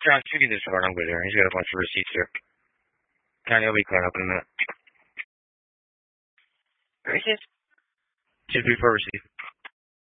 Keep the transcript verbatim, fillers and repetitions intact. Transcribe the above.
Josh, you can just hold. I'm good here. He's got a bunch of receipts here. Connie will be clearing up in a minute. Receipts? Just before receipt.